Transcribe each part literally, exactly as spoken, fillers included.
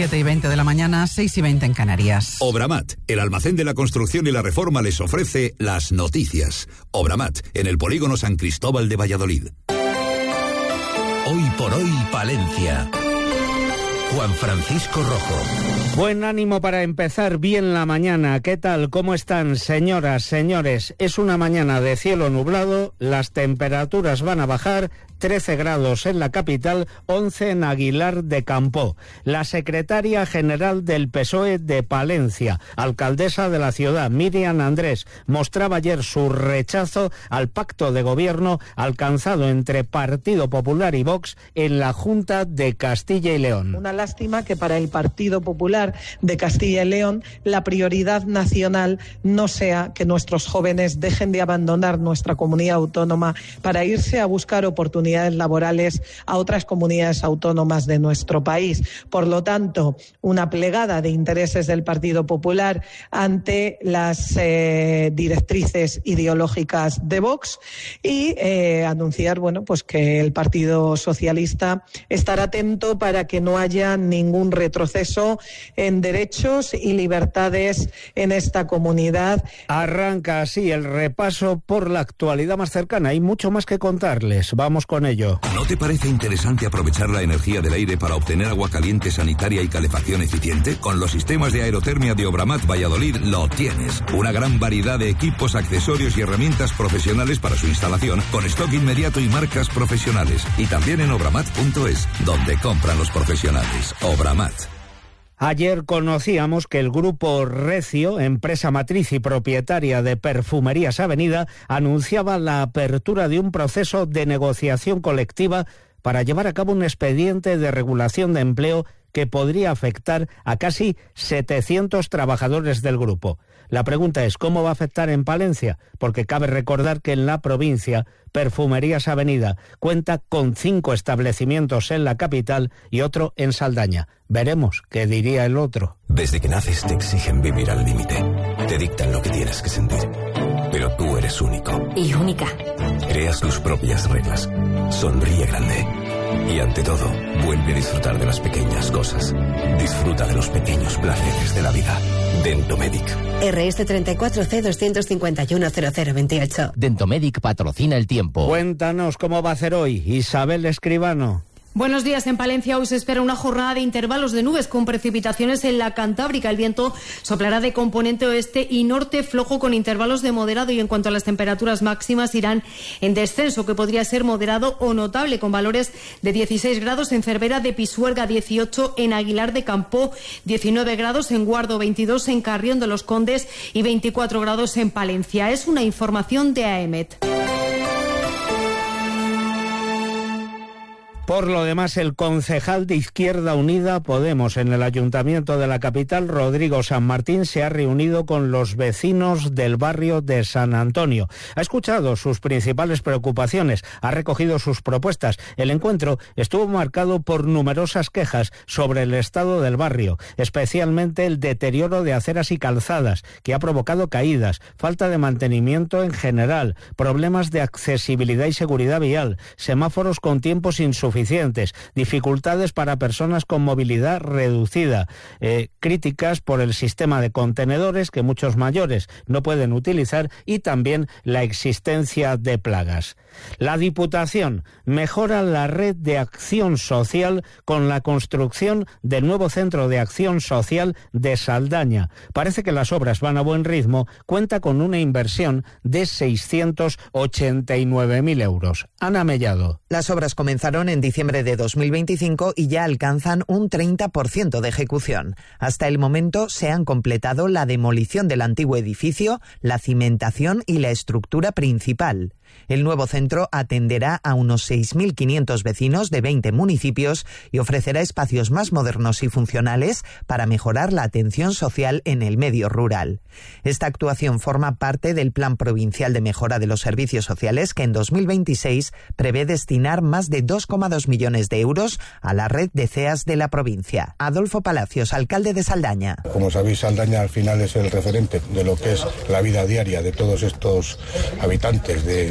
siete y veinte de la mañana, seis y veinte en Canarias. Obramat, el almacén de la construcción y la reforma, les ofrece las noticias. Obramat, en el polígono San Cristóbal de Valladolid. Hoy por hoy, Palencia. Juan Francisco Rojo. Buen ánimo para empezar bien la mañana. ¿Qué tal? ¿Cómo están, señoras, señores? Es una mañana de cielo nublado, las temperaturas van a bajar, trece grados en la capital, once en Aguilar de Campoo. La secretaria general del P S O E de Palencia, alcaldesa de la ciudad, Miriam Andrés, mostraba ayer su rechazo al pacto de gobierno alcanzado entre Partido Popular y Vox en la Junta de Castilla y León. Una lástima que para el Partido Popular de Castilla y León la prioridad nacional no sea que nuestros jóvenes dejen de abandonar nuestra comunidad autónoma para irse a buscar oportunidades laborales a otras comunidades autónomas de nuestro país. Por lo tanto, una plegada de intereses del Partido Popular ante las eh, directrices ideológicas de Vox y eh, anunciar, bueno, pues que el Partido Socialista estará atento para que no haya ningún retroceso en derechos y libertades en esta comunidad. Arranca así el repaso por la actualidad más cercana. Hay mucho más que contarles. Vamos con ello. ¿No te parece interesante aprovechar la energía del aire para obtener agua caliente, sanitaria y calefacción eficiente? Con los sistemas de aerotermia de Obramat Valladolid lo tienes. Una gran variedad de equipos, accesorios y herramientas profesionales para su instalación, con stock inmediato y marcas profesionales. Y también en obramat punto es, donde compran los profesionales. Obramat. Ayer conocíamos que el grupo Recio, empresa matriz y propietaria de Perfumerías Avenida, anunciaba la apertura de un proceso de negociación colectiva para llevar a cabo un expediente de regulación de empleo que podría afectar a casi setecientos trabajadores del grupo. La pregunta es, ¿cómo va a afectar en Palencia? Porque cabe recordar que en la provincia, Perfumerías Avenida cuenta con cinco establecimientos en la capital y otro en Saldaña. Veremos qué diría el otro. Desde que naces te exigen vivir al límite. Te dictan lo que tienes que sentir. Pero tú eres único. Y única. Creas tus propias reglas. Sonríe grande. Y ante todo, vuelve a disfrutar de las pequeñas cosas. Disfruta de los pequeños placeres de la vida. Dentomedic. R S treinta y cuatro C doscientos cincuenta y uno cero cero veintiocho. Dentomedic patrocina el tiempo. Cuéntanos cómo va a hacer hoy Isabel Escribano. Buenos días. En Palencia hoy se espera una jornada de intervalos de nubes con precipitaciones en la Cantábrica. El viento soplará de componente oeste y norte flojo con intervalos de moderado, y en cuanto a las temperaturas máximas irán en descenso, que podría ser moderado o notable, con valores de dieciséis grados en Cervera de Pisuerga, dieciocho en Aguilar de Campoo, diecinueve grados en Guardo, veintidós en Carrión de los Condes y veinticuatro grados en Palencia. Es una información de A E M E T. Por lo demás, el concejal de Izquierda Unida Podemos en el Ayuntamiento de la capital, Rodrigo San Martín, se ha reunido con los vecinos del barrio de San Antonio. Ha escuchado sus principales preocupaciones, ha recogido sus propuestas. El encuentro estuvo marcado por numerosas quejas sobre el estado del barrio, especialmente el deterioro de aceras y calzadas, que ha provocado caídas, falta de mantenimiento en general, problemas de accesibilidad y seguridad vial, semáforos con tiempos insuficientes, dificultades para personas con movilidad reducida, eh, críticas por el sistema de contenedores que muchos mayores no pueden utilizar y también la existencia de plagas. La Diputación mejora la red de acción social con la construcción del nuevo Centro de Acción Social de Saldaña. Parece que las obras van a buen ritmo, cuenta con una inversión de seiscientos ochenta y nueve mil euros. Ana Mellado. Las obras comenzaron en diciembre de dos mil veinticinco y ya alcanzan un treinta por ciento de ejecución. Hasta el momento se han completado la demolición del antiguo edificio, la cimentación y la estructura principal. El nuevo centro atenderá a unos seis mil quinientos vecinos de veinte municipios y ofrecerá espacios más modernos y funcionales para mejorar la atención social en el medio rural. Esta actuación forma parte del Plan Provincial de Mejora de los Servicios Sociales, que en dos mil veintiséis prevé destinar más de dos coma dos millones de euros a la red de C E As de la provincia. Adolfo Palacios, alcalde de Saldaña. Como sabéis, Saldaña al final es el referente de lo que es la vida diaria de todos estos habitantes de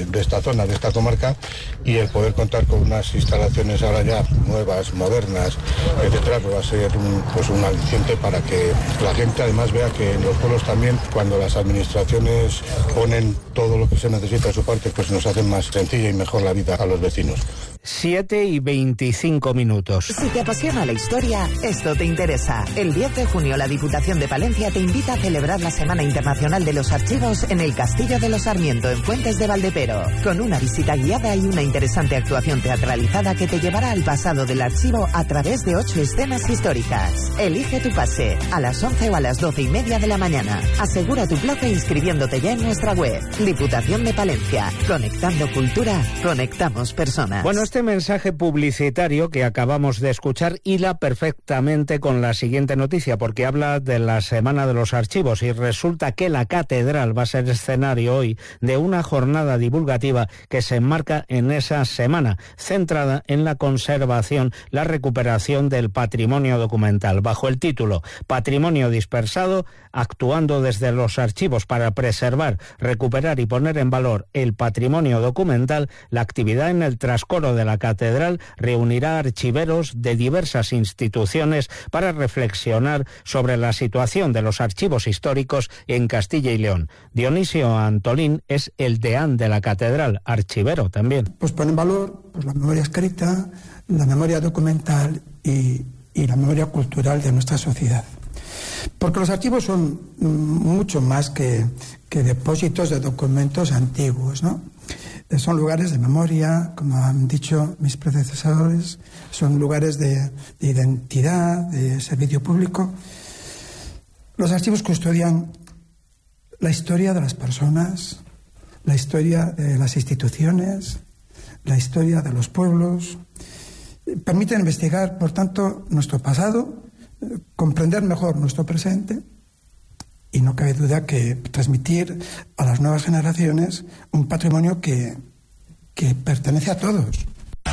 de esta zona, de esta comarca, y el poder contar con unas instalaciones ahora ya nuevas, modernas, etcétera, pues va a ser un, pues un aliciente para que la gente además vea que en los pueblos también, cuando las administraciones ponen todo lo que se necesita de su parte, pues nos hacen más sencilla y mejor la vida a los vecinos. siete y veinticinco minutos. Si te apasiona la historia, esto te interesa. El diez de junio la Diputación de Palencia te invita a celebrar la Semana Internacional de los Archivos en el Castillo de los Sarmiento, en Fuentes de Valdepero, con una visita guiada y una interesante actuación teatralizada que te llevará al pasado del archivo a través de ocho escenas históricas. Elige tu pase, a las once o a las doce y media de la mañana. Asegura tu plaza inscribiéndote ya en nuestra web. Diputación de Palencia. Conectando cultura, conectamos personas. Bueno, este mensaje publicitario que acabamos de escuchar hila perfectamente con la siguiente noticia, porque habla de la Semana de los Archivos y resulta que la Catedral va a ser escenario hoy de una jornada divulgativa que se enmarca en esa semana, centrada en la conservación, la recuperación del patrimonio documental, bajo el título Patrimonio dispersado, actuando desde los archivos para preservar, recuperar y poner en valor el patrimonio documental. La actividad en el trascoro de la Catedral reunirá archiveros de diversas instituciones para reflexionar sobre la situación de los archivos históricos en Castilla y León. Dionisio Antolín es el deán de la Catedral, archivero también. Pues pone en valor pues, la memoria escrita, la memoria documental y, y la memoria cultural de nuestra sociedad. Porque los archivos son mucho más que, que depósitos de documentos antiguos, ¿no? Son lugares de memoria, como han dicho mis predecesores, son lugares de, de identidad, de servicio público. Los archivos custodian la historia de las personas, la historia de las instituciones, la historia de los pueblos. Permiten investigar, por tanto, nuestro pasado, comprender mejor nuestro presente y no cabe duda que transmitir a las nuevas generaciones un patrimonio que, que pertenece a todos.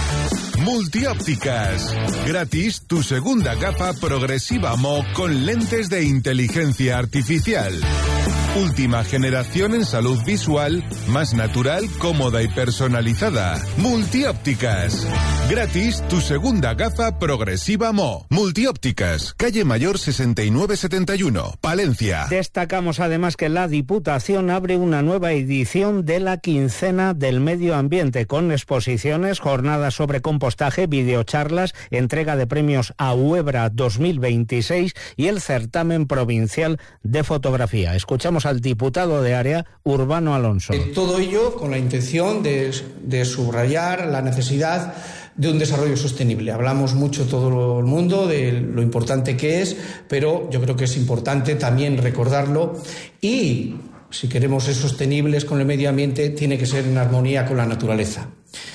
Multiópticas. Gratis tu segunda gafa progresiva M O con lentes de inteligencia artificial. Última generación en salud visual, más natural, cómoda y personalizada. Multiópticas. Gratis tu segunda gafa progresiva M O. Multiópticas, calle Mayor sesenta y nueve setenta y uno, Palencia. Destacamos además que la Diputación abre una nueva edición de la Quincena del Medio Ambiente, con exposiciones, jornadas sobre compostaje, videocharlas, entrega de premios a Huebra dos mil veintiséis y el certamen provincial de fotografía. Escuchamos al diputado de área, Urbano Alonso. Eh, todo ello con la intención de, de subrayar la necesidad de un desarrollo sostenible. Hablamos mucho todo el mundo de lo importante que es, pero yo creo que es importante también recordarlo y, si queremos ser sostenibles con el medio ambiente, tiene que ser en armonía con la naturaleza.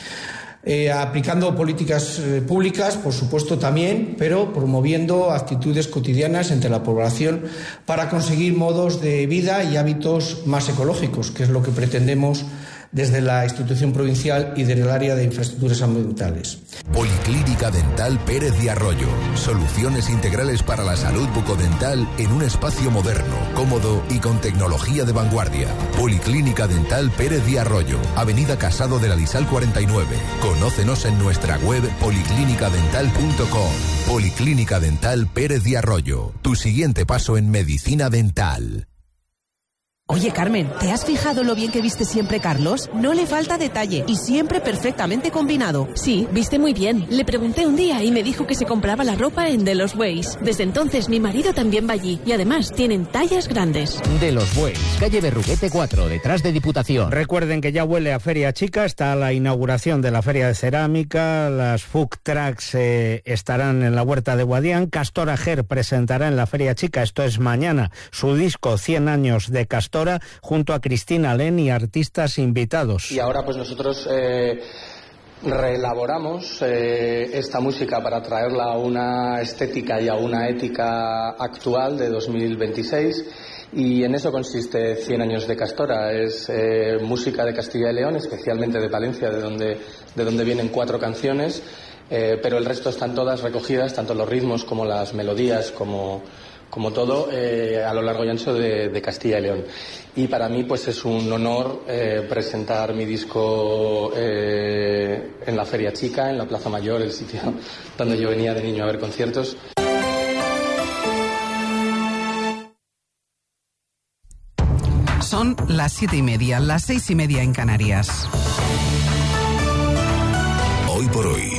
Eh, aplicando políticas eh, públicas, por supuesto también, pero promoviendo actitudes cotidianas entre la población para conseguir modos de vida y hábitos más ecológicos, que es lo que pretendemos desde la institución provincial y del área de infraestructuras ambientales. Policlínica Dental Pérez de Arroyo. Soluciones integrales para la salud bucodental en un espacio moderno, cómodo y con tecnología de vanguardia. Policlínica Dental Pérez de Arroyo. Avenida Casado de la Lisal cuarenta y nueve. Conócenos en nuestra web policlínica dental punto com. Policlínica Dental Pérez de Arroyo. Tu siguiente paso en medicina dental. Oye, Carmen, ¿te has fijado lo bien que viste siempre Carlos? No le falta detalle y siempre perfectamente combinado. Sí, viste muy bien. Le pregunté un día y me dijo que se compraba la ropa en De Los Bueys. Desde entonces mi marido también va allí y además tienen tallas grandes. De Los Bueys, calle Berruguete cuatro, detrás de Diputación. Recuerden que ya huele a Feria Chica, está la inauguración de la Feria de Cerámica, las food trucks eh, estarán en la Huerta de Guadián, Castor Ager presentará en la Feria Chica, esto es mañana, su disco cien años de Castor, junto a Cristina Len y artistas invitados. Y ahora pues nosotros eh, reelaboramos eh, esta música para traerla a una estética y a una ética actual de dos mil veintiséis, y en eso consiste cien años de Castora. Es eh, música de Castilla y León, especialmente de Palencia, de donde, de donde vienen cuatro canciones, eh, pero el resto están todas recogidas, tanto los ritmos como las melodías, como como todo, eh, a lo largo y ancho de, de Castilla y León. Y para mí pues es un honor eh, presentar mi disco eh, en la Feria Chica, en la Plaza Mayor, el sitio donde yo venía de niño a ver conciertos. Son las siete y media, las seis y media en Canarias. Hoy por hoy,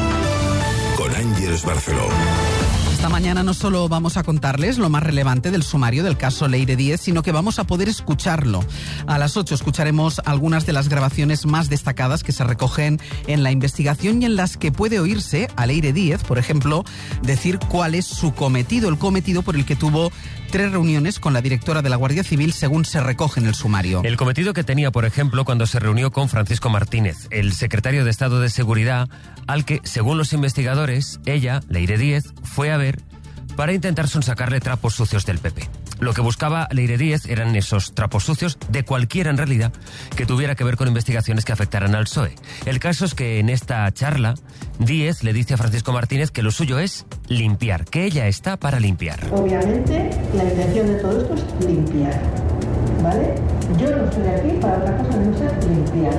con Ángeles Barceló. Esta mañana no solo vamos a contarles lo más relevante del sumario del caso Leire Díez, sino que vamos a poder escucharlo. A las ocho escucharemos algunas de las grabaciones más destacadas que se recogen en la investigación y en las que puede oírse a Leire Díez, por ejemplo, decir cuál es su cometido, el cometido por el que tuvo tres reuniones con la directora de la Guardia Civil, según se recoge en el sumario. El cometido que tenía, por ejemplo, cuando se reunió con Francisco Martínez, el secretario de Estado de Seguridad, al que, según los investigadores, ella, Leire Díez, fue a ver para intentar sonsacarle trapos sucios del P P. Lo que buscaba Leire Díez eran esos trapos sucios, de cualquiera en realidad, que tuviera que ver con investigaciones que afectaran al P S O E. El caso es que en esta charla, Díez le dice a Francisco Martínez que lo suyo es limpiar, que ella está para limpiar. Obviamente, la intención de todo esto es limpiar, ¿vale? Yo no estoy aquí para otra cosa que no sea limpiar.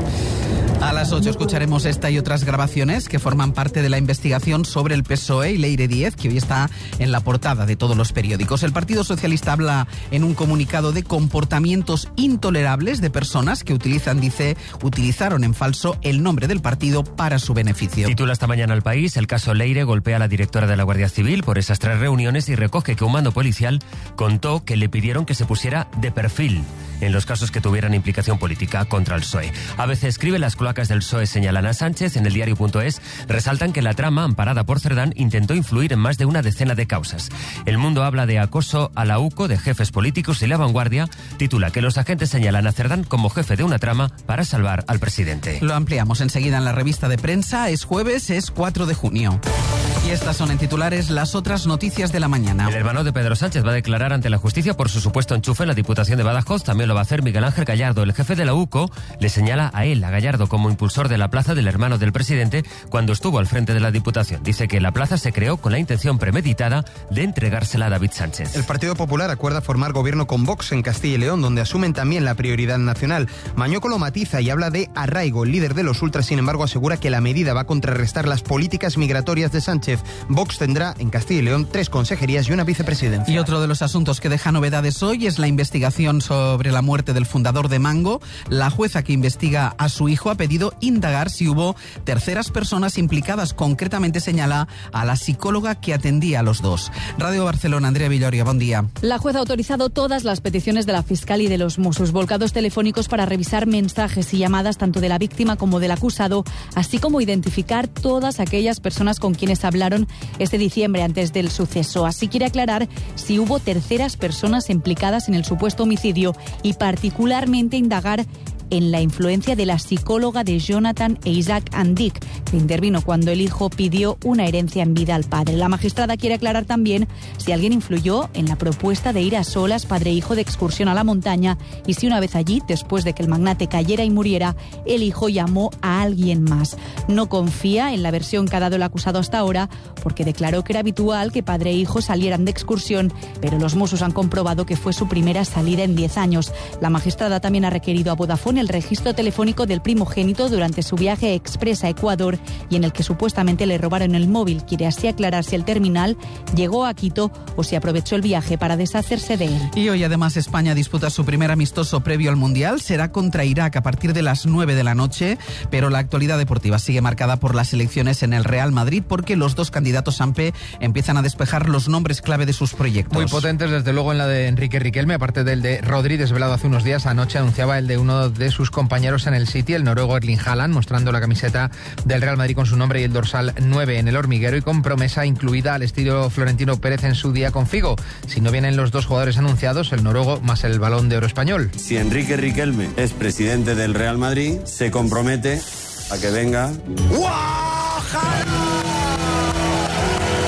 A las ocho escucharemos esta y otras grabaciones que forman parte de la investigación sobre el P S O E y Leire Díez, que hoy está en la portada de todos los periódicos. El Partido Socialista habla en un comunicado de comportamientos intolerables de personas que utilizan, dice, utilizaron en falso el nombre del partido para su beneficio. Titula esta mañana El País: el caso Leire golpea a la directora de la Guardia Civil por esas tres reuniones y recoge que un mando policial contó que le pidieron que se pusiera de perfil en los casos que tuvieran implicación política contra el P S O E. A veces escribe las cloacas del P S O E señalan a Sánchez. En el diario punto es resaltan que la trama, amparada por Cerdán, intentó influir en más de una decena de causas. El Mundo habla de acoso a la U C O de jefes políticos y La Vanguardia titula que los agentes señalan a Cerdán como jefe de una trama para salvar al presidente. Lo ampliamos enseguida en la revista de prensa. Es jueves, es cuatro de junio. Y estas son en titulares las otras noticias de la mañana. El hermano de Pedro Sánchez va a declarar ante la justicia por su supuesto enchufe en la Diputación de Badajoz. También lo va a hacer Miguel Ángel Gallardo. El jefe de la U C O le señala a él, a Gallardo, como impulsor de la plaza del hermano del presidente cuando estuvo al frente de la Diputación. Dice que la plaza se creó con la intención premeditada de entregársela a David Sánchez. El Partido Popular acuerda formar gobierno con Vox en Castilla y León, donde asumen también la prioridad nacional. Mañoco lo matiza y habla de arraigo. El líder de los ultras, sin embargo, asegura que la medida va a contrarrestar las políticas migratorias de Sánchez. Vox tendrá en Castilla y León tres consejerías y una vicepresidencia. Y otro de los asuntos que deja novedades hoy es la investigación sobre la muerte del fundador de Mango. La jueza que investiga a su hijo ha pedido indagar si hubo terceras personas implicadas. Concretamente señala a la psicóloga que atendía a los dos. Radio Barcelona, Andrea Villoria, buen día. La jueza ha autorizado todas las peticiones de la fiscal y de los Mossos, volcados telefónicos para revisar mensajes y llamadas tanto de la víctima como del acusado, así como identificar todas aquellas personas con quienes hablaron este diciembre antes del suceso. Así quiere aclarar si hubo terceras personas implicadas en el supuesto homicidio y particularmente indagar en la influencia de la psicóloga de Jonathan e Isaac Andic, que intervino cuando el hijo pidió una herencia en vida al padre. La magistrada quiere aclarar también si alguien influyó en la propuesta de ir a solas padre e hijo de excursión a la montaña y si una vez allí, después de que el magnate cayera y muriera, el hijo llamó a alguien más. No confía en la versión que ha dado el acusado hasta ahora porque declaró que era habitual que padre e hijo salieran de excursión, pero los Mossos han comprobado que fue su primera salida en diez años. La magistrada también ha requerido a Vodafone el registro telefónico del primogénito durante su viaje express a Ecuador y en el que supuestamente le robaron el móvil. Quiere así aclarar si el terminal llegó a Quito o si aprovechó el viaje para deshacerse de él. Y hoy además España disputa su primer amistoso previo al Mundial. Será contra Irak a partir de las nueve de la noche, pero la actualidad deportiva sigue marcada por las elecciones en el Real Madrid porque los dos candidatos Sampe empiezan a despejar los nombres clave de sus proyectos. Muy potentes, desde luego, en la de Enrique Riquelme, aparte del de Rodri, desvelado hace unos días. Anoche anunciaba el de uno de sus compañeros en el City, el noruego Erling Haaland, mostrando la camiseta del Real Madrid con su nombre y el dorsal nueve en el hormiguero y con promesa incluida al estilo Florentino Pérez en su día con Figo. Si no vienen los dos jugadores anunciados, el noruego más el Balón de Oro español. Si Enrique Riquelme es presidente del Real Madrid, se compromete a que venga...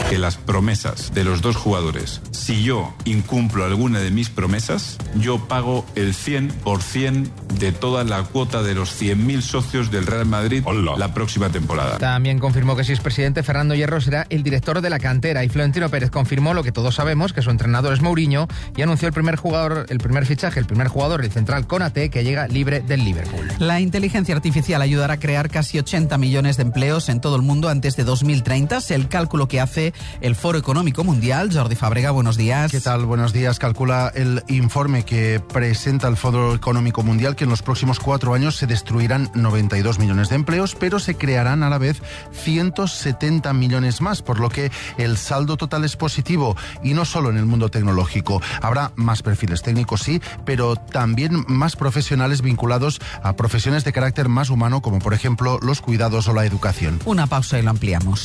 que las promesas de los dos jugadores. Si yo incumplo alguna de mis promesas, yo pago el cien por ciento de toda la cuota de los cien mil socios del Real Madrid Hola. la próxima temporada. También confirmó que si es presidente, Fernando Hierro será el director de la cantera, y Florentino Pérez confirmó lo que todos sabemos, que su entrenador es Mourinho, y anunció el primer jugador, el primer fichaje, el primer jugador, el central Konaté, que llega libre del Liverpool. La inteligencia artificial ayudará a crear casi ochenta millones de empleos en todo el mundo antes de dos mil treinta. Es el cálculo que hace el Foro Económico Mundial. Jordi Fábrega, buenos días. ¿Qué tal? Buenos días. Calcula el informe que presenta el Foro Económico Mundial que en los próximos cuatro años se destruirán noventa y dos millones de empleos, pero se crearán a la vez ciento setenta millones más, por lo que el saldo total es positivo, y no solo en el mundo tecnológico. Habrá más perfiles técnicos, sí, pero también más profesionales vinculados a profesiones de carácter más humano, como por ejemplo los cuidados o la educación. Una pausa y lo ampliamos.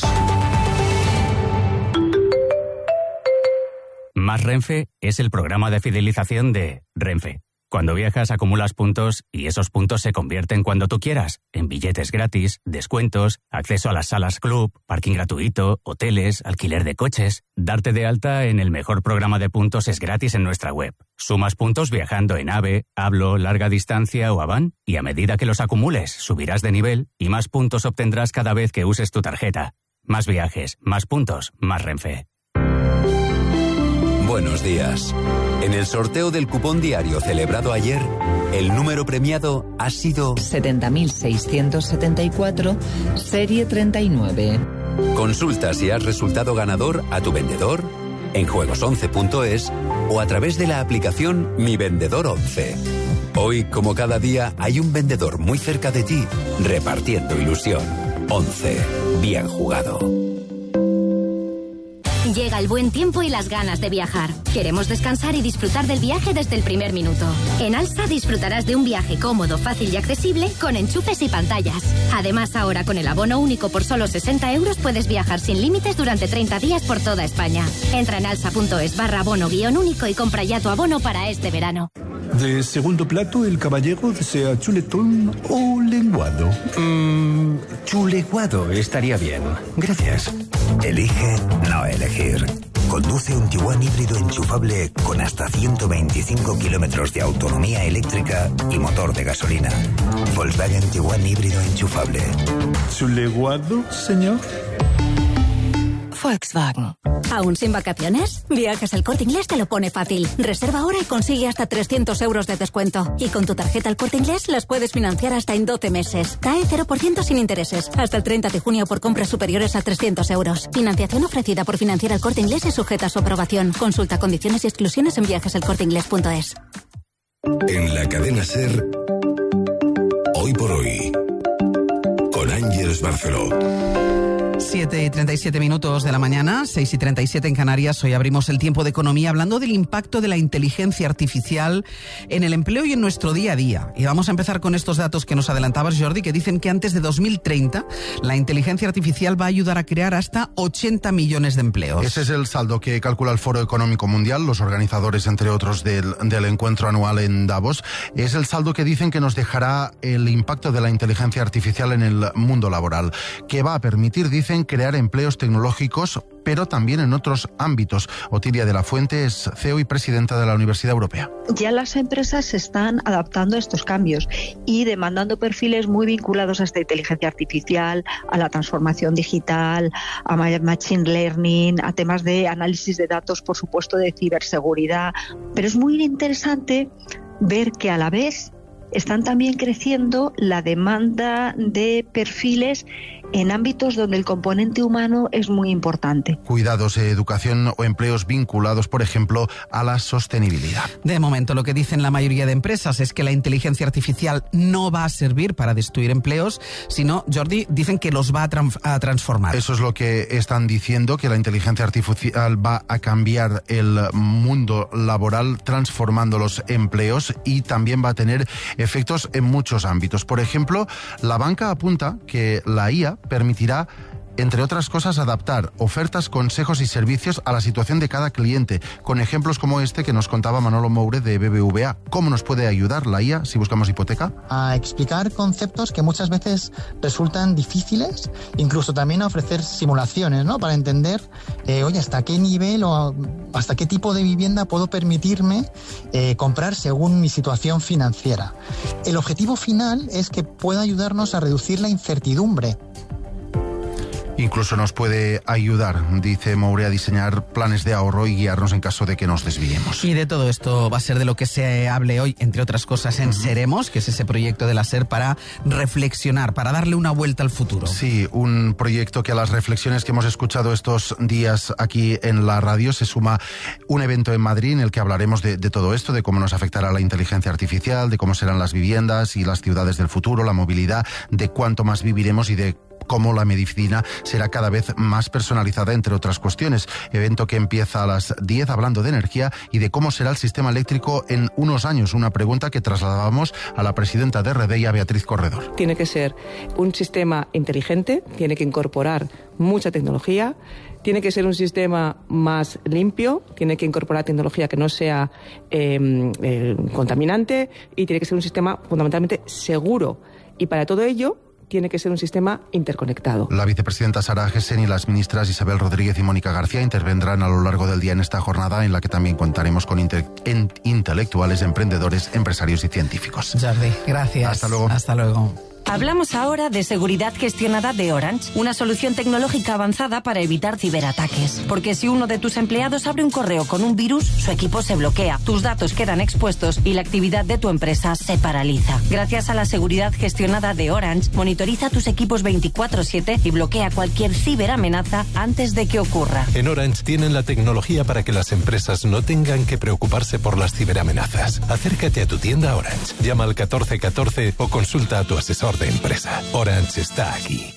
Más Renfe es el programa de fidelización de Renfe. Cuando viajas acumulas puntos y esos puntos se convierten cuando tú quieras en billetes gratis, descuentos, acceso a las salas club, parking gratuito, hoteles, alquiler de coches. Darte de alta en el mejor programa de puntos es gratis en nuestra web. Sumas puntos viajando en AVE, Hablo, Larga Distancia o Avan, y a medida que los acumules subirás de nivel y más puntos obtendrás cada vez que uses tu tarjeta. Más viajes, más puntos, más Renfe. Buenos días. En el sorteo del cupón diario celebrado ayer, el número premiado ha sido setenta mil seiscientos setenta y cuatro, serie treinta y nueve. Consulta si has resultado ganador a tu vendedor, en juegos once punto es o a través de la aplicación Mi Vendedor once. Hoy, como cada día, hay un vendedor muy cerca de ti, repartiendo ilusión. once. Bien jugado. Llega el buen tiempo y las ganas de viajar. Queremos descansar y disfrutar del viaje desde el primer minuto. En Alsa disfrutarás de un viaje cómodo, fácil y accesible con enchufes y pantallas. Además, ahora con el abono único por solo sesenta euros puedes viajar sin límites durante treinta días por toda España. Entra en alsa.es barra abono guión único y compra ya tu abono para este verano. De segundo plato, el caballero desea chuletón o lenguado. Mmm, chuleguado estaría bien. Gracias. Elige no elegir. Conduce un Tiguan híbrido enchufable con hasta ciento veinticinco kilómetros de autonomía eléctrica y motor de gasolina. Volkswagen Tiguan híbrido enchufable. ¿Chuleguado, señor? Volkswagen. ¿Aún sin vacaciones? Viajes El Corte Inglés te lo pone fácil. Reserva ahora y consigue hasta trescientos euros de descuento. Y con tu tarjeta El Corte Inglés las puedes financiar hasta en doce meses. C A E cero por ciento sin intereses. Hasta el treinta de junio por compras superiores a trescientos euros. Financiación ofrecida por Financiera El Corte Inglés y sujeta a su aprobación. Consulta condiciones y exclusiones en viajes el corte inglés punto es. En la cadena SER, Hoy por Hoy, con Ángeles Barceló. siete y treinta y siete minutos de la mañana, seis y treinta y siete en Canarias. Hoy abrimos el tiempo de economía hablando del impacto de la inteligencia artificial en el empleo y en nuestro día a día. Y vamos a empezar con estos datos que nos adelantabas, Jordi, que dicen que antes de dos mil treinta la inteligencia artificial va a ayudar a crear hasta ochenta millones de empleos. Ese es el saldo que calcula el Foro Económico Mundial, los organizadores, entre otros, del, del encuentro anual en Davos. Es el saldo que dicen que nos dejará el impacto de la inteligencia artificial en el mundo laboral, que va a permitir, dicen, crear empleos tecnológicos, pero también en otros ámbitos. Otilia de la Fuente es C E O y presidenta de la Universidad Europea. Ya las empresas se están adaptando a estos cambios y demandando perfiles muy vinculados a esta inteligencia artificial, a la transformación digital, a machine learning, a temas de análisis de datos, por supuesto, de ciberseguridad. Pero es muy interesante ver que a la vez están también creciendo la demanda de perfiles en ámbitos donde el componente humano es muy importante. Cuidados, educación o empleos vinculados, por ejemplo, a la sostenibilidad. De momento, lo que dicen la mayoría de empresas es que la inteligencia artificial no va a servir para destruir empleos, sino, Jordi, dicen que los va a, tra- a transformar. Eso es lo que están diciendo, que la inteligencia artificial va a cambiar el mundo laboral, transformando los empleos, y también va a tener efectos en muchos ámbitos. Por ejemplo, la banca apunta que la I A permitirá entre otras cosas, adaptar ofertas, consejos y servicios a la situación de cada cliente, con ejemplos como este que nos contaba Manolo Moure de B B V A. ¿Cómo nos puede ayudar la I A si buscamos hipoteca? A explicar conceptos que muchas veces resultan difíciles, incluso también a ofrecer simulaciones, ¿no? Para entender, eh, oye, hasta qué nivel o hasta qué tipo de vivienda puedo permitirme eh, comprar según mi situación financiera. El objetivo final es que pueda ayudarnos a reducir la incertidumbre. Incluso nos puede ayudar, dice Moure, a diseñar planes de ahorro y guiarnos en caso de que nos desviemos. Y de todo esto va a ser de lo que se hable hoy, entre otras cosas, en uh-huh. Seremos, que es ese proyecto de la SER para reflexionar, para darle una vuelta al futuro. Sí, un proyecto que a las reflexiones que hemos escuchado estos días aquí en la radio se suma un evento en Madrid en el que hablaremos de, de todo esto, de cómo nos afectará la inteligencia artificial, de cómo serán las viviendas y las ciudades del futuro, la movilidad, de cuánto más viviremos y de cómo la medicina será cada vez más personalizada, entre otras cuestiones. Evento que empieza a las diez hablando de energía y de cómo será el sistema eléctrico en unos años. Una pregunta que trasladábamos a la presidenta de Redeia, Beatriz Corredor. Tiene que ser un sistema inteligente, tiene que incorporar mucha tecnología, tiene que ser un sistema más limpio, tiene que incorporar tecnología que no sea eh, eh, contaminante y tiene que ser un sistema fundamentalmente seguro. Y para todo ello tiene que ser un sistema interconectado. La vicepresidenta Sara Gessen y las ministras Isabel Rodríguez y Mónica García intervendrán a lo largo del día en esta jornada en la que también contaremos con inte- en intelectuales, emprendedores, empresarios y científicos. Jordi, gracias. Hasta luego. Hasta luego. Hablamos ahora de seguridad gestionada de Orange, una solución tecnológica avanzada para evitar ciberataques. Porque si uno de tus empleados abre un correo con un virus, su equipo se bloquea, tus datos quedan expuestos y la actividad de tu empresa se paraliza. Gracias a la seguridad gestionada de Orange, monitoriza tus equipos veinticuatro siete y bloquea cualquier ciberamenaza antes de que ocurra. En Orange tienen la tecnología para que las empresas no tengan que preocuparse por las ciberamenazas. Acércate a tu tienda Orange, llama al catorce catorce o consulta a tu asesor de empresa. Orange está aquí.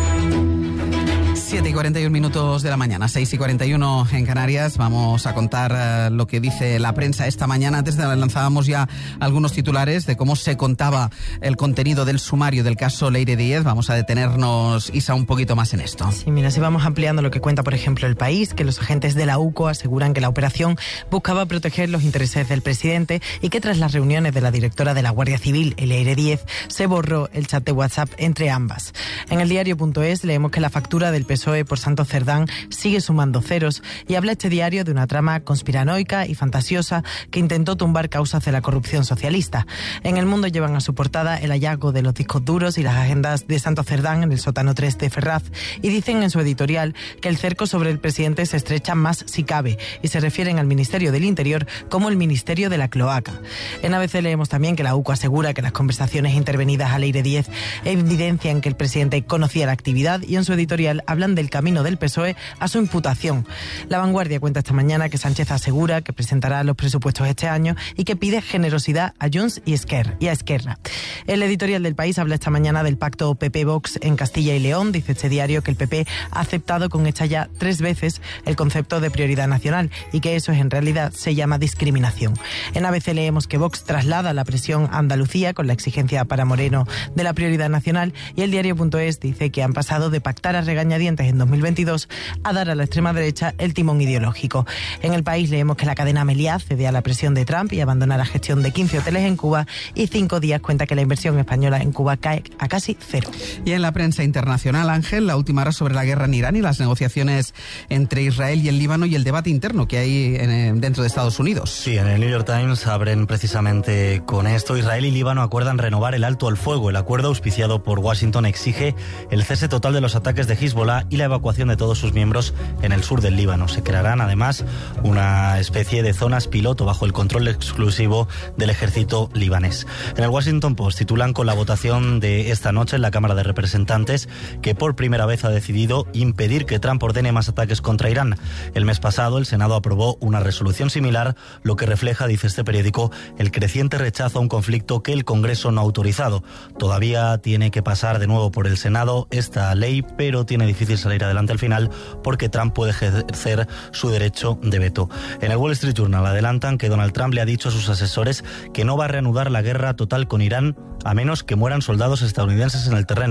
siete y cuarenta y un minutos de la mañana, seis y cuarenta y uno en Canarias. Vamos a contar uh, lo que dice la prensa esta mañana. Antes de lanzábamos ya algunos titulares de cómo se contaba el contenido del sumario del caso Leire Díez. Vamos a detenernos, Isa, un poquito más en esto. Sí, mira, si vamos ampliando lo que cuenta, por ejemplo, El País, que los agentes de la U C O aseguran que la operación buscaba proteger los intereses del presidente y que tras las reuniones de la directora de la Guardia Civil, Leire Díez, se borró el chat de WhatsApp entre ambas. En el diario punto es leemos que la factura del P S O E por Santos Cerdán sigue sumando ceros y habla este diario de una trama conspiranoica y fantasiosa que intentó tumbar causas de la corrupción socialista. En El Mundo llevan a su portada el hallazgo de los discos duros y las agendas de Santos Cerdán en el sótano tres de Ferraz y dicen en su editorial que el cerco sobre el presidente se estrecha más si cabe y se refieren al Ministerio del Interior como el Ministerio de la Cloaca. En A B C leemos también que la U C O asegura que las conversaciones intervenidas a Leire Díez evidencian que el presidente conocía la actividad y en su editorial hablan del camino del P S O E a su imputación. La Vanguardia cuenta esta mañana que Sánchez asegura que presentará los presupuestos este año y que pide generosidad a Junts y, Esquerra, y a Esquerra. El editorial del País habla esta mañana del pacto P P-Vox en Castilla y León. Dice este diario que el P P ha aceptado con esta ya tres veces el concepto de prioridad nacional y que eso en realidad se llama discriminación. En A B C leemos que Vox traslada la presión a Andalucía con la exigencia para Moreno de la prioridad nacional y el diario punto es dice que han pasado de pactar a regañadientes en dos mil veintidós a dar a la extrema derecha el timón ideológico. En El País leemos que la cadena Meliá cede a la presión de Trump y abandona la gestión de quince hoteles en Cuba y Cinco Días cuenta que la inversión española en Cuba cae a casi cero. Y en la prensa internacional, Ángel, la última hora sobre la guerra en Irán y las negociaciones entre Israel y el Líbano y el debate interno que hay en, dentro de Estados Unidos. Sí, en el New York Times abren precisamente con esto. Israel y Líbano acuerdan renovar el alto al fuego. El acuerdo auspiciado por Washington exige el cese total de los ataques de Hezbollah y la evacuación de todos sus miembros en el sur del Líbano. Se crearán además una especie de zonas piloto bajo el control exclusivo del ejército libanés. En el Washington Post titulan con la votación de esta noche en la Cámara de Representantes que por primera vez ha decidido impedir que Trump ordene más ataques contra Irán. El mes pasado el Senado aprobó una resolución similar, lo que refleja, dice este periódico, el creciente rechazo a un conflicto que el Congreso no ha autorizado. Todavía tiene que pasar de nuevo por el Senado esta ley, pero tiene difícil salir adelante al final porque Trump puede ejercer su derecho de veto. En el Wall Street Journal adelantan que Donald Trump le ha dicho a sus asesores que no va a reanudar la guerra total con Irán a menos que mueran soldados estadounidenses en el terreno.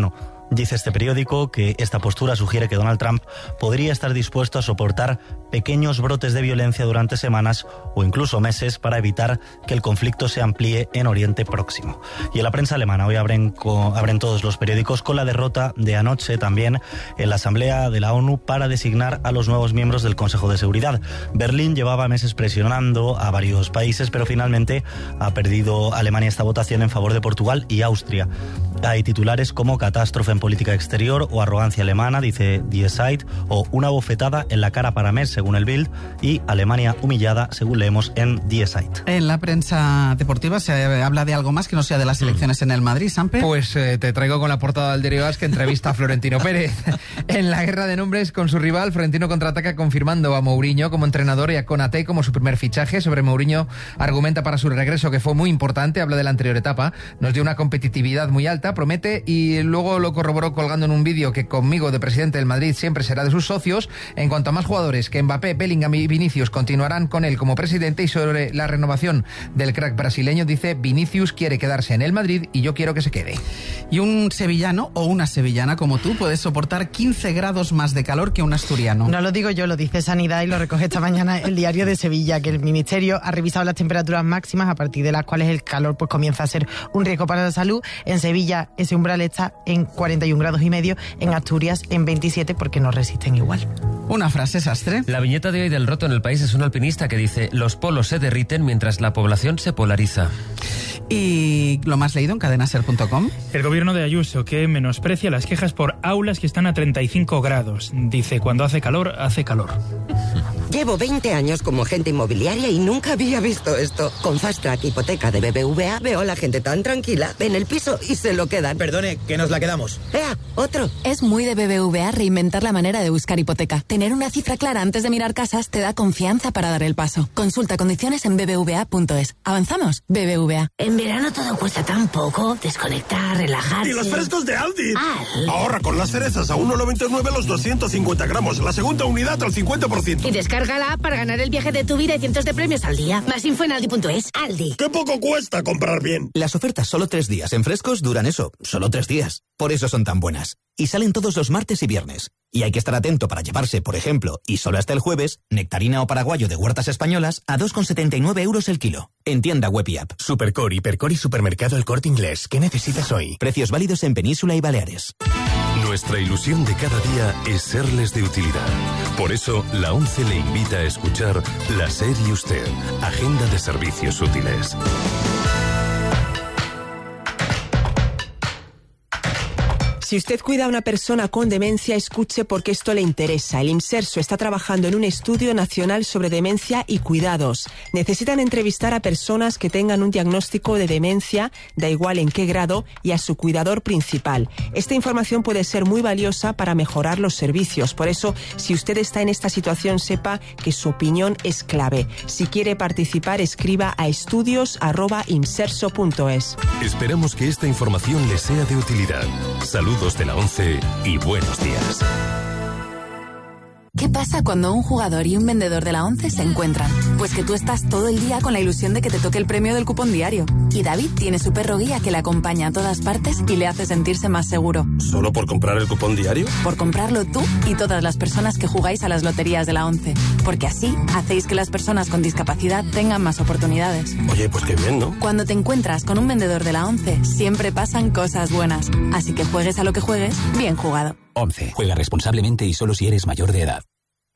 Dice este periódico que esta postura sugiere que Donald Trump podría estar dispuesto a soportar pequeños brotes de violencia durante semanas o incluso meses para evitar que el conflicto se amplíe en Oriente Próximo. Y en la prensa alemana hoy abren, con, abren todos los periódicos con la derrota de anoche también en la Asamblea de la ONU para designar a los nuevos miembros del Consejo de Seguridad. Berlín llevaba meses presionando a varios países, pero finalmente ha perdido Alemania esta votación en favor de Portugal y Austria. Hay titulares como catástrofe en política exterior o arrogancia alemana, dice Die Zeit, o una bofetada en la cara para Merz, según el Bild, y Alemania humillada, según leemos en Die Zeit. En la prensa deportiva se habla de algo más que no sea de las elecciones mm. en el Madrid, Samper. Pues eh, te traigo con la portada del diario AS que entrevista a Florentino Pérez. En la guerra de nombres con su rival, Florentino contraataca confirmando a Mourinho como entrenador y a Konaté como su primer fichaje. Sobre Mourinho argumenta para su regreso que fue muy importante, habla de la anterior etapa, nos dio una competitividad muy alta, promete, y luego lo corroboró colgando en un vídeo que conmigo de presidente del Madrid siempre será de sus socios. En cuanto a más jugadores, que Mbappé, Bellingham y Vinicius continuarán con él como presidente, y sobre la renovación del crack brasileño dice: Vinicius quiere quedarse en el Madrid y yo quiero que se quede. Y un sevillano o una sevillana como tú puede soportar quince grados más de calor que un asturiano. No lo digo yo, lo dice Sanidad y lo recoge esta mañana el Diario de Sevilla, que el Ministerio ha revisado las temperaturas máximas a partir de las cuales el calor pues comienza a ser un riesgo para la salud. En Sevilla ese umbral está en cuarenta y un grados y medio, en Asturias en veintisiete, porque no resisten igual. Una frase, Sastre. La viñeta de hoy del Roto en el País es un alpinista que dice: los polos se derriten mientras la población se polariza. Y lo más leído en cadena ser punto com. El gobierno de Ayuso, que menosprecia las quejas por aulas que están a treinta y cinco grados. Dice: cuando hace calor, hace calor. Llevo veinte años como agente inmobiliaria y nunca había visto esto. Con Fast Track Hipoteca de B B V A veo a la gente tan tranquila, ven el piso y se lo quedan. Perdone, que nos la quedamos. ¡Ea, otro! Es muy de B B V A reinventar la manera de buscar hipoteca. Tener una cifra clara antes de mirar casas te da confianza para dar el paso. Consulta condiciones en b b v a punto es. ¿Avanzamos? B B V A. En verano todo cuesta tan poco. Desconectar, relajarse. ¡Y los frescos de Aldi! Aldi. Ahorra con las cerezas a uno noventa y nueve los doscientos cincuenta gramos. La segunda unidad al cincuenta por ciento. Y descarga la app para ganar el viaje de tu vida y cientos de premios al día. Más info en aldi punto es. Aldi. ¡Qué poco cuesta comprar bien! Las ofertas solo tres días en frescos duran eso, solo tres días. Por eso son tan buenas. Y salen todos los martes y viernes. Y hay que estar atento para llevarse, por ejemplo, y solo hasta el jueves, nectarina o paraguayo de huertas españolas a dos con setenta y nueve euros el kilo. En tienda web y app. Supercore, Hipercore y Supermercado El Corte Inglés. ¿Qué necesitas hoy? Precios válidos en Península y Baleares. Nuestra ilusión de cada día es serles de utilidad. Por eso, la ONCE le invita a escuchar La SER y Usted, Agenda de Servicios Útiles. Si usted cuida a una persona con demencia, escuche porque esto le interesa. El INSERSO está trabajando en un estudio nacional sobre demencia y cuidados. Necesitan entrevistar a personas que tengan un diagnóstico de demencia, da igual en qué grado, y a su cuidador principal. Esta información puede ser muy valiosa para mejorar los servicios. Por eso, si usted está en esta situación, sepa que su opinión es clave. Si quiere participar, escriba a estudios arroba inserso punto es. Esperamos que esta información le sea de utilidad. Salud de la ONCE y buenos días. ¿Qué pasa cuando un jugador y un vendedor de la ONCE se encuentran? Pues que tú estás todo el día con la ilusión de que te toque el premio del cupón diario. Y David tiene su perro guía que le acompaña a todas partes y le hace sentirse más seguro. ¿Solo por comprar el cupón diario? Por comprarlo tú y todas las personas que jugáis a las loterías de la ONCE. Porque así hacéis que las personas con discapacidad tengan más oportunidades. Oye, pues qué bien, ¿no? Cuando te encuentras con un vendedor de la ONCE, siempre pasan cosas buenas. Así que juegues a lo que juegues, bien jugado. ONCE. Juega responsablemente y solo si eres mayor de edad.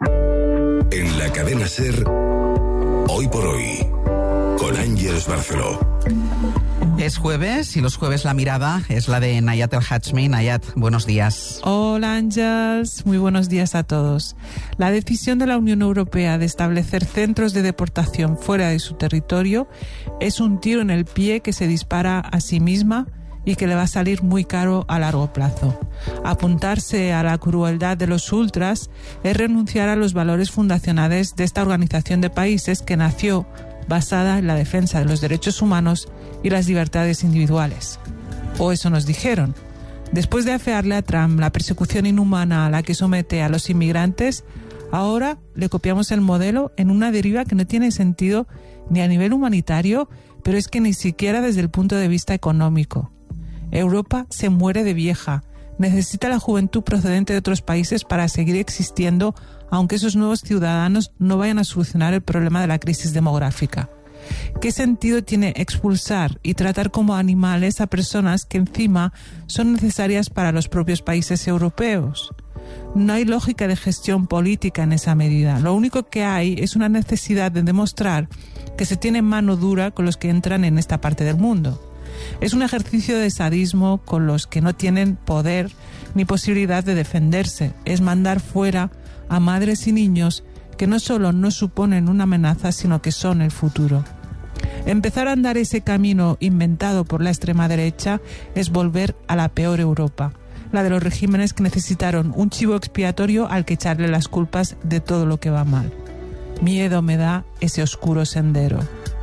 En la cadena SER, Hoy por Hoy, con Ángeles Barceló. Es jueves y los jueves la mirada es la de Nayat El Hachmi. Nayat, buenos días. Hola Ángeles, muy buenos días a todos. La decisión de la Unión Europea de establecer centros de deportación fuera de su territorio es un tiro en el pie que se dispara a sí misma y que le va a salir muy caro a largo plazo. Apuntarse a la crueldad de los ultras es renunciar a los valores fundacionales de esta organización de países que nació basada en la defensa de los derechos humanos y las libertades individuales. O eso nos dijeron. Después de afearle a Trump la persecución inhumana a la que somete a los inmigrantes, ahora le copiamos el modelo en una deriva que no tiene sentido ni a nivel humanitario, pero es que ni siquiera desde el punto de vista económico. Europa se muere de vieja. necesita la juventud procedente de otros países para seguir existiendo, aunque esos nuevos ciudadanos no vayan a solucionar el problema de la crisis demográfica. ¿Qué sentido tiene expulsar y tratar como animales a personas que encima son necesarias para los propios países europeos? No hay lógica de gestión política en esa medida. Lo único que hay es una necesidad de demostrar que se tiene mano dura con los que entran en esta parte del mundo. Es un ejercicio de sadismo con los que no tienen poder ni posibilidad de defenderse. Es mandar fuera a madres y niños que no solo no suponen una amenaza, sino que son el futuro. Empezar a andar ese camino inventado por la extrema derecha es volver a la peor Europa, la de los regímenes que necesitaron un chivo expiatorio al que echarle las culpas de todo lo que va mal. Miedo me da ese oscuro sendero.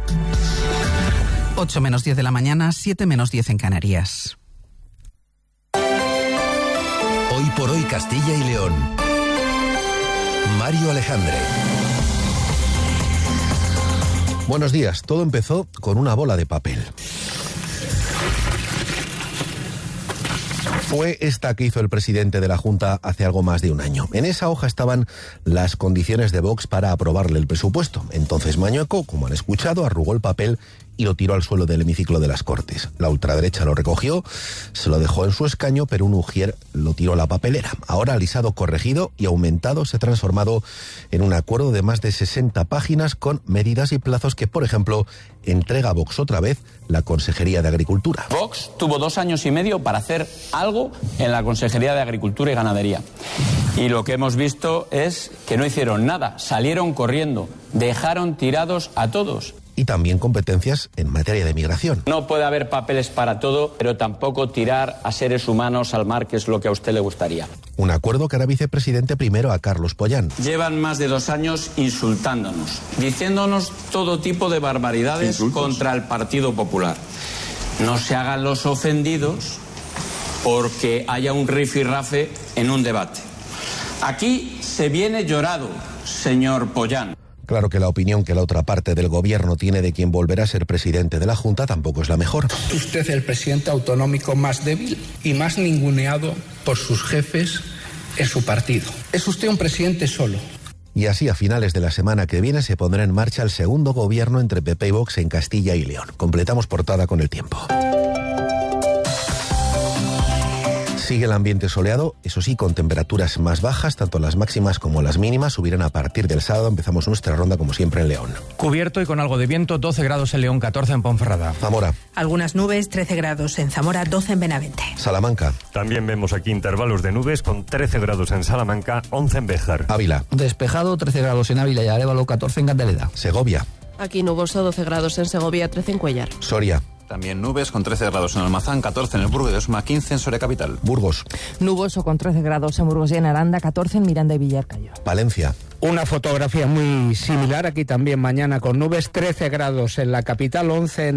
ocho menos diez de la mañana, siete menos diez en Canarias. Hoy por hoy Castilla y León. Mario Alejandre. Buenos días. Todo empezó con una bola de papel. Fue esta que hizo el presidente de la Junta hace algo más de un año. En esa hoja estaban las condiciones de Vox para aprobarle el presupuesto. Entonces Mañueco, como han escuchado, arrugó el papel y lo tiró al suelo del hemiciclo de las Cortes. La ultraderecha lo recogió, se lo dejó en su escaño, pero un ujier lo tiró a la papelera. Ahora, alisado, corregido y aumentado, se ha transformado en un acuerdo de más de sesenta páginas con medidas y plazos que, por ejemplo, entrega a Vox otra vez la Consejería de Agricultura. Vox tuvo dos años y medio para hacer algo en la Consejería de Agricultura y Ganadería. Y lo que hemos visto es que no hicieron nada, salieron corriendo, dejaron tirados a todos. Y también competencias en materia de migración. No puede haber papeles para todo, pero tampoco tirar a seres humanos al mar, que es lo que a usted le gustaría. Un acuerdo que hará vicepresidente primero a Carlos Pollán. Llevan más de dos años insultándonos, diciéndonos todo tipo de barbaridades contra el Partido Popular. No se hagan los ofendidos porque haya un rifirrafe en un debate. Aquí se viene llorado, señor Pollán. Claro que la opinión que la otra parte del gobierno tiene de quien volverá a ser presidente de la Junta tampoco es la mejor. Usted es el presidente autonómico más débil y más ninguneado por sus jefes en su partido. Es usted un presidente solo. Y así a finales de la semana que viene se pondrá en marcha el segundo gobierno entre P P y Vox en Castilla y León. Completamos portada con el tiempo. Sigue el ambiente soleado, eso sí, con temperaturas más bajas, tanto las máximas como las mínimas subirán a partir del sábado. Empezamos nuestra ronda como siempre en León. Cubierto y con algo de viento, doce grados en León, catorce en Ponferrada. Zamora. Algunas nubes, trece grados en Zamora, doce en Benavente. Salamanca. También vemos aquí intervalos de nubes con trece grados en Salamanca, once en Béjar. Ávila. Despejado, trece grados en Ávila y Arévalo, catorce en Candeleda. Segovia. Aquí nuboso, doce grados en Segovia, trece en Cuellar. Soria. También nubes con trece grados en Almazán, catorce en el Burgo de Osma, quince en Soria Capital. Burgos. Nuboso con trece grados en Burgos y en Aranda, catorce en Miranda y Villarcayo. Palencia. Una fotografía muy similar aquí también mañana con nubes, trece grados en la capital, once en